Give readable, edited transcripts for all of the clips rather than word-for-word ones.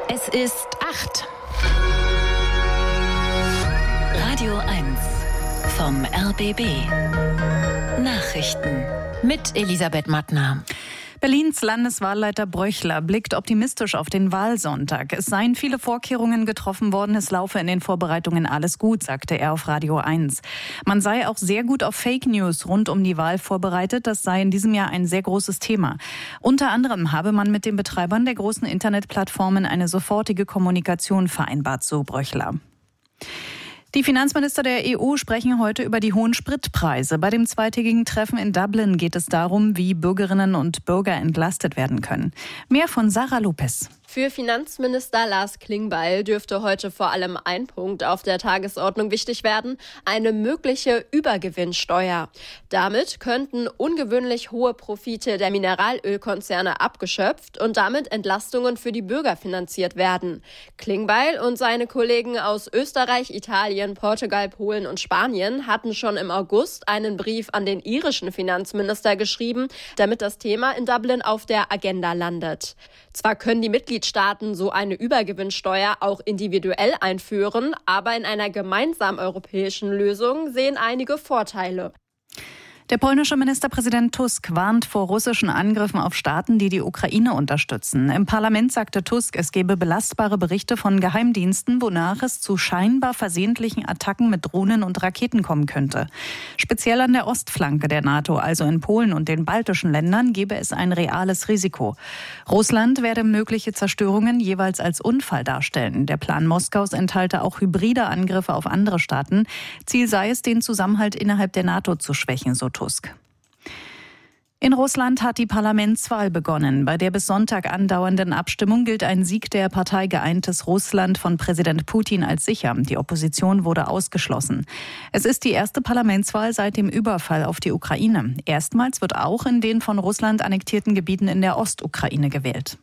Es ist 8. Radio 1 vom RBB. Nachrichten mit Elisabeth Mattner. Berlins Landeswahlleiter Bröchler blickt optimistisch auf den Wahlsonntag. Es seien viele Vorkehrungen getroffen worden, es laufe in den Vorbereitungen alles gut, sagte er auf Radio 1. Man sei auch sehr gut auf Fake News rund um die Wahl vorbereitet, das sei in diesem Jahr ein sehr großes Thema. Unter anderem habe man mit den Betreibern der großen Internetplattformen eine sofortige Kommunikation vereinbart, so Bröchler. Die Finanzminister der EU sprechen heute über die hohen Spritpreise. Bei dem zweitägigen Treffen in Dublin geht es darum, wie Bürgerinnen und Bürger entlastet werden können. Mehr von Sarah Lopez. Für Finanzminister Lars Klingbeil dürfte heute vor allem ein Punkt auf der Tagesordnung wichtig werden: eine mögliche Übergewinnsteuer. Damit könnten ungewöhnlich hohe Profite der Mineralölkonzerne abgeschöpft und damit Entlastungen für die Bürger finanziert werden. Klingbeil und seine Kollegen aus Österreich, Italien, Portugal, Polen und Spanien hatten schon im August einen Brief an den irischen Finanzminister geschrieben, damit das Thema in Dublin auf der Agenda landet. Zwar können die Mitgliedstaaten so eine Übergewinnsteuer auch individuell einführen, aber in einer gemeinsamen europäischen Lösung sehen einige Vorteile. Der polnische Ministerpräsident Tusk warnt vor russischen Angriffen auf Staaten, die die Ukraine unterstützen. Im Parlament sagte Tusk, es gebe belastbare Berichte von Geheimdiensten, wonach es zu scheinbar versehentlichen Attacken mit Drohnen und Raketen kommen könnte. Speziell an der Ostflanke der NATO, also in Polen und den baltischen Ländern, gebe es ein reales Risiko. Russland werde mögliche Zerstörungen jeweils als Unfall darstellen. Der Plan Moskaus enthalte auch hybride Angriffe auf andere Staaten. Ziel sei es, den Zusammenhalt innerhalb der NATO zu schwächen, so Tusk. In Russland hat die Parlamentswahl begonnen. Bei der bis Sonntag andauernden Abstimmung gilt ein Sieg der Partei Geeintes Russland von Präsident Putin als sicher. Die Opposition wurde ausgeschlossen. Es ist die erste Parlamentswahl seit dem Überfall auf die Ukraine. Erstmals wird auch in den von Russland annektierten Gebieten in der Ostukraine gewählt.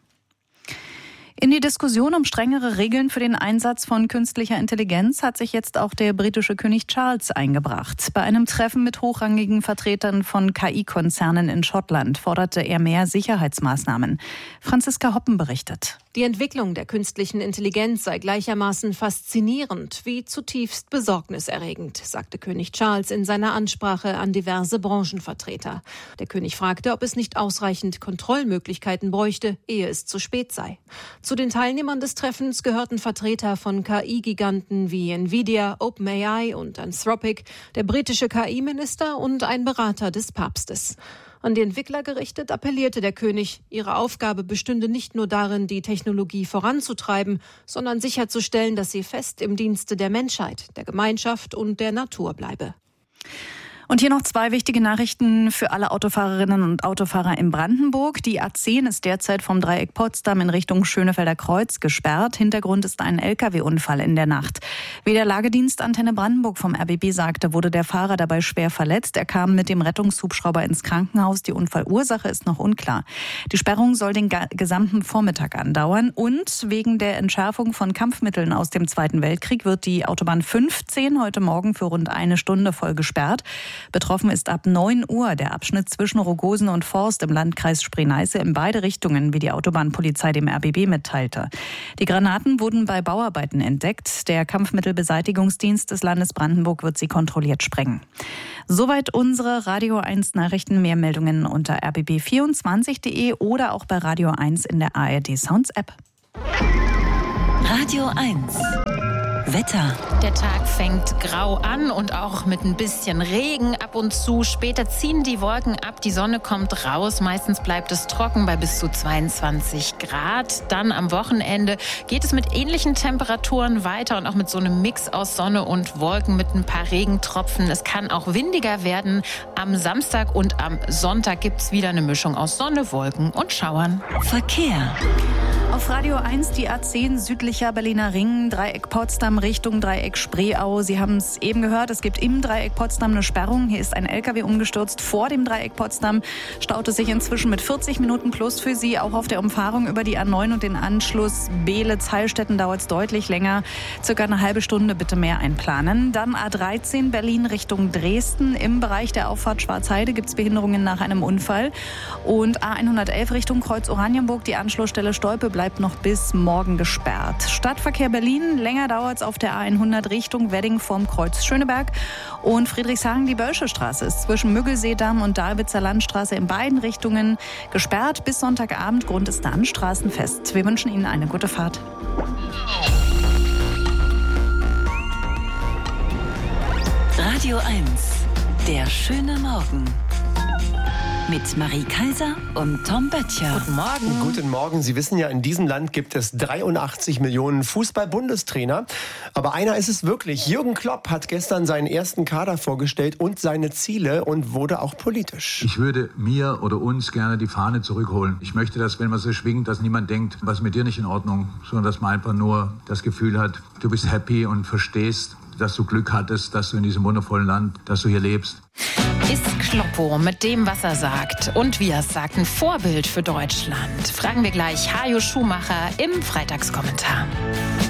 In die Diskussion um strengere Regeln für den Einsatz von künstlicher Intelligenz hat sich jetzt auch der britische König Charles eingebracht. Bei einem Treffen mit hochrangigen Vertretern von KI-Konzernen in Schottland forderte er mehr Sicherheitsmaßnahmen. Franziska Hoppen berichtet. Die Entwicklung der künstlichen Intelligenz sei gleichermaßen faszinierend wie zutiefst besorgniserregend, sagte König Charles in seiner Ansprache an diverse Branchenvertreter. Der König fragte, ob es nicht ausreichend Kontrollmöglichkeiten bräuchte, ehe es zu spät sei. Zu den Teilnehmern des Treffens gehörten Vertreter von KI-Giganten wie Nvidia, OpenAI und Anthropic, der britische KI-Minister und ein Berater des Papstes. An die Entwickler gerichtet appellierte der König, ihre Aufgabe bestünde nicht nur darin, die Technologie voranzutreiben, sondern sicherzustellen, dass sie fest im Dienste der Menschheit, der Gemeinschaft und der Natur bleibe. Und hier noch zwei wichtige Nachrichten für alle Autofahrerinnen und Autofahrer in Brandenburg. Die A10 ist derzeit vom Dreieck Potsdam in Richtung Schönefelder Kreuz gesperrt. Hintergrund ist ein LKW-Unfall in der Nacht. Wie der Lagedienst Antenne Brandenburg vom RBB sagte, wurde der Fahrer dabei schwer verletzt. Er kam mit dem Rettungshubschrauber ins Krankenhaus. Die Unfallursache ist noch unklar. Die Sperrung soll den gesamten Vormittag andauern. Und wegen der Entschärfung von Kampfmitteln aus dem Zweiten Weltkrieg wird die Autobahn 15 heute Morgen für rund eine Stunde voll gesperrt. Betroffen ist ab 9 Uhr der Abschnitt zwischen Rogosen und Forst im Landkreis Spree-Neiße in beide Richtungen, wie die Autobahnpolizei dem RBB mitteilte. Die Granaten wurden bei Bauarbeiten entdeckt. Der Kampfmittelbeseitigungsdienst des Landes Brandenburg wird sie kontrolliert sprengen. Soweit unsere Radio 1 Nachrichten. Mehr Meldungen unter rbb24.de oder auch bei Radio 1 in der ARD Sounds App. Radio 1. Wetter. Der Tag fängt grau an und auch mit ein bisschen Regen ab und zu. Später ziehen die Wolken ab, die Sonne kommt raus. Meistens bleibt es trocken bei bis zu 22 Grad. Dann am Wochenende geht es mit ähnlichen Temperaturen weiter und auch mit so einem Mix aus Sonne und Wolken mit ein paar Regentropfen. Es kann auch windiger werden. Am Samstag und am Sonntag gibt es wieder eine Mischung aus Sonne, Wolken und Schauern. Verkehr. Auf Radio 1 die A10 südlicher Berliner Ring, Dreieck Potsdam Richtung Dreieck Spreeau. Sie haben es eben gehört, es gibt im Dreieck Potsdam eine Sperrung. Hier ist ein LKW umgestürzt vor dem Dreieck Potsdam. Staut es sich inzwischen mit 40 Minuten plus für Sie. Auch auf der Umfahrung über die A9 und den Anschluss Beelitz-Heilstätten dauert es deutlich länger. Circa eine halbe Stunde bitte mehr einplanen. Dann A13 Berlin Richtung Dresden. Im Bereich der Auffahrt Schwarzheide gibt es Behinderungen nach einem Unfall. Und A111 Richtung Kreuz Oranienburg, die Anschlussstelle Stolpe bleibt noch bis morgen gesperrt. Stadtverkehr Berlin, länger dauert es auf der A100 Richtung Wedding vorm Kreuz Schöneberg. Und Friedrichshagen, die Bölsche Straße ist zwischen Müggelseedamm und Dalwitzer Landstraße in beiden Richtungen gesperrt bis Sonntagabend. Grund ist dann Straßenfest. Wir wünschen Ihnen eine gute Fahrt. Radio 1, der schöne Morgen. Mit Marie Kaiser und Tom Böttcher. Guten Morgen. Guten Morgen. Sie wissen ja, in diesem Land gibt es 83 Millionen Fußball-Bundestrainer. Aber einer ist es wirklich. Jürgen Klopp hat gestern seinen ersten Kader vorgestellt und seine Ziele und wurde auch politisch. Ich würde mir oder uns gerne die Fahne zurückholen. Ich möchte, dass, wenn man so schwingt, dass niemand denkt, was ist mit dir nicht in Ordnung, sondern dass man einfach nur das Gefühl hat, du bist happy und verstehst, dass du Glück hattest, dass du in diesem wundervollen Land, dass du hier lebst. Ist Kloppo mit dem, was er sagt und wie er es sagt, ein Vorbild für Deutschland? Fragen wir gleich Hajo Schumacher im Freitagskommentar.